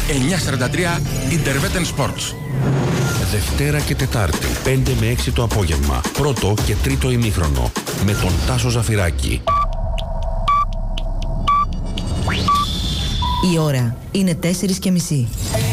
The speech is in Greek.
943 Interveten Sports. Δευτέρα και Τετάρτη, 5 με 6 το απόγευμα. Πρώτο και τρίτο ημίχρονο. Με τον Τάσο Ζαφυράκη. Η ώρα είναι 4:30.